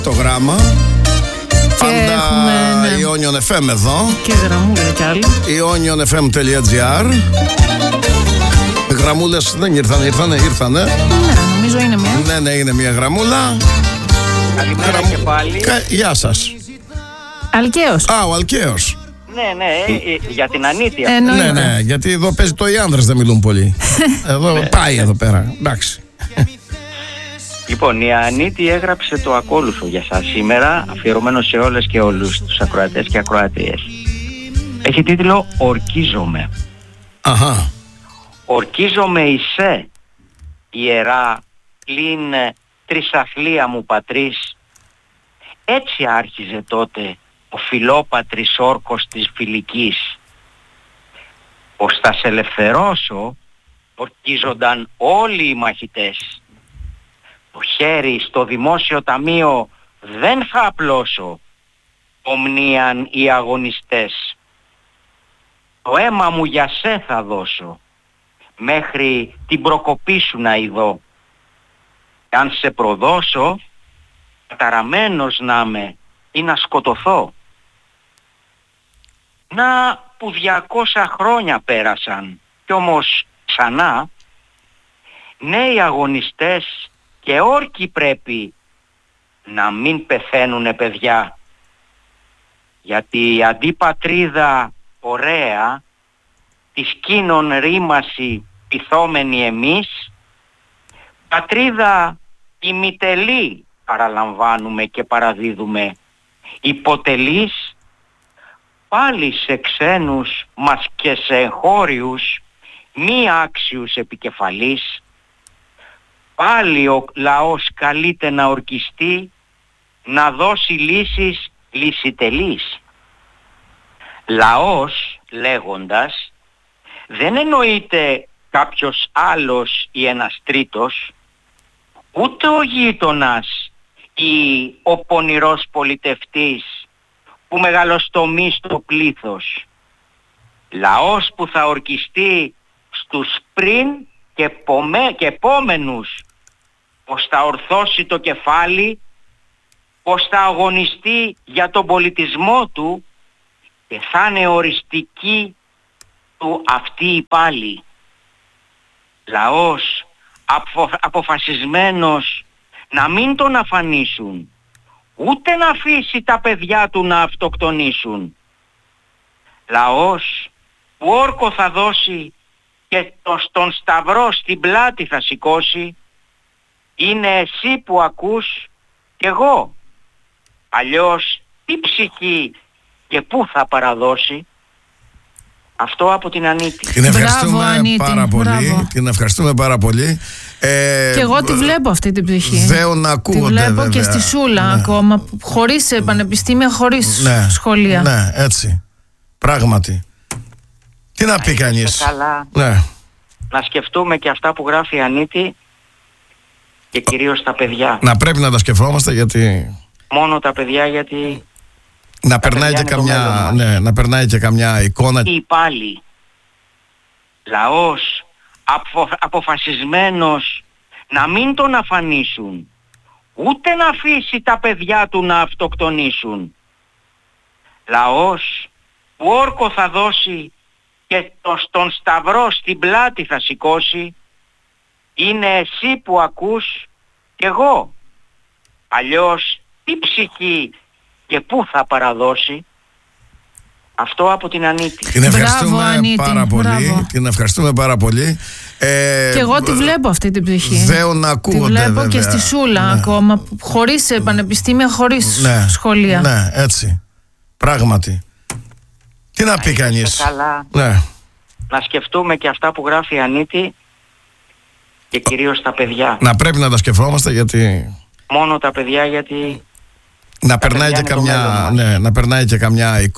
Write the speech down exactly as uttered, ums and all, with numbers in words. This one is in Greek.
Το γράμμα. Και πάντα έχουμε, ναι. Ionion εφ εμ εδώ. Και γραμμούλα κι άλλοι. ionion εφ εμ τελεία τζι άρ. Οι γραμμούλες δεν ήρθανε, ήρθανε, ήρθανε. Ναι, νομίζω είναι μία. Ναι, ναι, είναι μία γραμμούλα. Καλημέρα Γραμμ... και πάλι. Κα... Γεια σας. Αλκαίος. Α, ο Αλκαίος. Ναι, ναι, ε, ε, για την Ανίτη. Ε, Ναι, ναι, γιατί εδώ παίζει το οι άνδρες δεν μιλούν πολύ. Εδώ πάει εδώ πέρα. Εντάξει. Λοιπόν, η Ανίτη έγραψε το ακόλουθο για σας σήμερα, αφιερωμένο σε όλες και όλους τους ακροατές και ακροατριές. Έχει τίτλο «Ορκίζομαι». Αχα. «Ορκίζομαι εισέ, ιερά, πλην τρισαθλία μου πατρίς». Έτσι άρχιζε τότε ο φιλόπατρης όρκος της φιλικής. Πως θα σε ελευθερώσω, ορκίζονταν όλοι οι μαχητές. Το χέρι στο δημόσιο ταμείο δεν θα απλώσω, ομνίαν οι αγωνιστές. Το αίμα μου για σε θα δώσω, μέχρι την προκοπή σου να ειδώ. Αν σε προδώσω, καταραμένος να με ή να σκοτωθώ. Να που διακόσια χρόνια πέρασαν, κι όμως ξανά, νέοι αγωνιστές και όρκοι πρέπει να μην πεθαίνουνε παιδιά. Γιατί η αντίπατρίδα ωραία, της κείνων ρήμαση πειθόμενοι εμείς, πατρίδα ημιτελή παραλαμβάνουμε και παραδίδουμε, υποτελείς πάλι σε ξένους μας και σε εγχώριους μη άξιους επικεφαλής. Πάλι ο λαός καλείται να ορκιστεί, να δώσει λύσεις λυσιτελείς. Λαός, λέγοντας, δεν εννοείται κάποιος άλλος ή ένας τρίτος, ούτε ο γείτονας ή ο πονηρός πολιτευτής που μεγαλοστομεί στο πλήθος. Λαός που θα ορκιστεί στους πριν και, πομέ, και επόμενους, πως θα ορθώσει το κεφάλι, πως θα αγωνιστεί για τον πολιτισμό του και θα είναι οριστική του αυτή η πάλι. Λαός απο, αποφασισμένος να μην τον αφανίσουν, ούτε να αφήσει τα παιδιά του να αυτοκτονήσουν. Λαός που όρκο θα δώσει και το, στον σταυρό στην πλάτη θα σηκώσει, είναι εσύ που ακούς κι εγώ. Αλλιώς τι ψυχή και πού θα παραδώσει. Αυτό από την Ανίτη. Την ευχαριστούμε Μπράβο, Ανίτη. πάρα πολύ. Μπράβο. Την ευχαριστούμε πάρα πολύ. Ε, Και εγώ τη βλέπω αυτή την ψυχή. Δέον ακούγονται, τη βλέπω βέβαια. και στη Σούλα, Ναι. ακόμα, χωρίς πανεπιστήμια, χωρίς Ναι. σχολεία. Ναι, έτσι. Πράγματι. Τι να πει κανείς. Είστε καλά. Ναι. Να σκεφτούμε και αυτά που γράφει η Ανίτη και κυρίως τα παιδιά. Να πρέπει να τα σκεφτόμαστε γιατί... Μόνο τα παιδιά, γιατί Να περνάει, και παιδιά είναι το μέλλον καμιά, μας. ναι, να περνάει και καμιά εικόνα. ή πάλι λαός απο, αποφασισμένος να μην τον αφανίσουν, ούτε να αφήσει τα παιδιά του να αυτοκτονήσουν. Λαός που όρκο θα δώσει και το, στον σταυρό στην πλάτη θα σηκώσει, είναι εσύ που ακούς κι εγώ. Αλλιώς τι ψυχή και πού θα παραδώσει. Αυτό από την Ανίτη. Την ευχαριστούμε Μπράβο, Ανίτη. πάρα πολύ. Μπράβο. Την ευχαριστούμε πάρα πολύ. Ε, Και εγώ τη βλέπω αυτή την ψυχή. Δέον Τη ακούγονται, βλέπω βέβαια. και στη Σούλα, Ναι. ακόμα, χωρίς πανεπιστήμια, χωρίς Ναι. σχολεία. Ναι, έτσι. Πράγματι. Τι να πει Είστε κανείς. καλά. Ναι. Να σκεφτούμε και αυτά που γράφει η Ανίτη και κυρίως τα παιδιά. Να πρέπει να τα σκεφτόμαστε γιατί... Μόνο τα παιδιά, γιατί Να περνάει, παιδιά και είναι το μέλλον καμιά, μας. ναι, να περνάει και καμιά εικόνα.